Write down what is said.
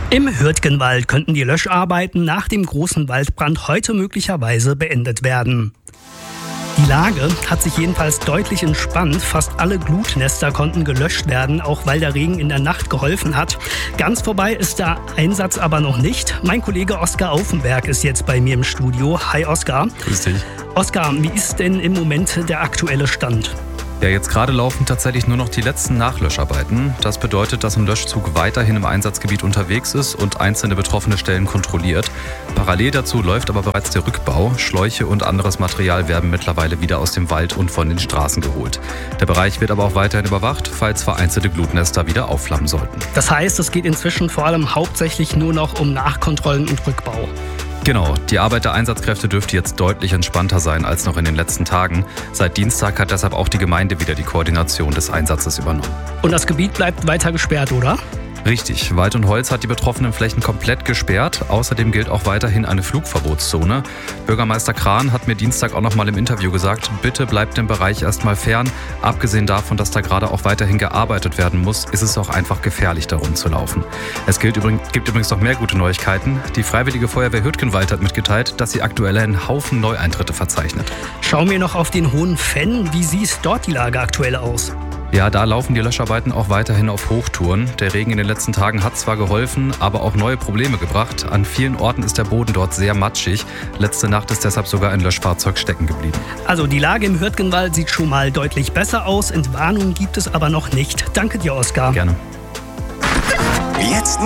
Im Hürtgenwald könnten die Löscharbeiten nach dem großen Waldbrand heute möglicherweise beendet werden. Die Lage hat sich jedenfalls deutlich entspannt. Fast alle Glutnester konnten gelöscht werden, auch weil der Regen in der Nacht geholfen hat. Ganz vorbei ist der Einsatz aber noch nicht. Mein Kollege Oskar Aufenberg ist jetzt bei mir im Studio. Hi Oskar. Grüß dich. Oskar, wie ist denn im Moment der aktuelle Stand? Ja, jetzt gerade laufen tatsächlich nur noch die letzten Nachlöscharbeiten. Das bedeutet, dass ein Löschzug weiterhin im Einsatzgebiet unterwegs ist und einzelne betroffene Stellen kontrolliert. Parallel dazu läuft aber bereits der Rückbau. Schläuche und anderes Material werden mittlerweile wieder aus dem Wald und von den Straßen geholt. Der Bereich wird aber auch weiterhin überwacht, falls vereinzelte Glutnester wieder aufflammen sollten. Das heißt, es geht inzwischen vor allem hauptsächlich nur noch um Nachkontrollen und Rückbau. Genau, die Arbeit der Einsatzkräfte dürfte jetzt deutlich entspannter sein als noch in den letzten Tagen. Seit Dienstag hat deshalb auch die Gemeinde wieder die Koordination des Einsatzes übernommen. Und das Gebiet bleibt weiter gesperrt, oder? Richtig, Wald und Holz hat die betroffenen Flächen komplett gesperrt. Außerdem gilt auch weiterhin eine Flugverbotszone. Bürgermeister Krahn hat mir Dienstag auch noch mal im Interview gesagt, bitte bleibt dem Bereich erstmal fern. Abgesehen davon, dass da gerade auch weiterhin gearbeitet werden muss, ist es auch einfach gefährlich, da rumzulaufen. Es gibt übrigens noch mehr gute Neuigkeiten. Die Freiwillige Feuerwehr Hürtgenwald hat mitgeteilt, dass sie aktuell einen Haufen Neueintritte verzeichnet. Schauen wir noch auf den Hohen Venn. Wie sieht dort die Lage aktuell aus? Ja, da laufen die Löscharbeiten auch weiterhin auf Hochtouren. Der Regen in den letzten Tagen hat zwar geholfen, aber auch neue Probleme gebracht. An vielen Orten ist der Boden dort sehr matschig. Letzte Nacht ist deshalb sogar ein Löschfahrzeug stecken geblieben. Also die Lage im Hürtgenwald sieht schon mal deutlich besser aus. Entwarnung gibt es aber noch nicht. Danke dir, Oskar. Gerne. Jetzt